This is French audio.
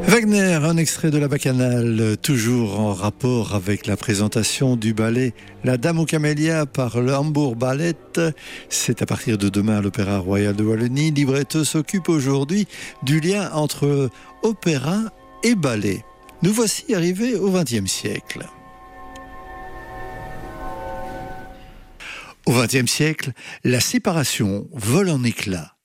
Wagner, un extrait de la Bacchanale, toujours en rapport avec la présentation du ballet La Dame aux Camélias par le Hamburg Ballet. C'est à partir de demain à l'Opéra Royal de Wallonie. Libretto s'occupe aujourd'hui du lien entre opéra et ballet. Nous voici arrivés au XXe siècle. Au XXe siècle, la séparation vole en éclats.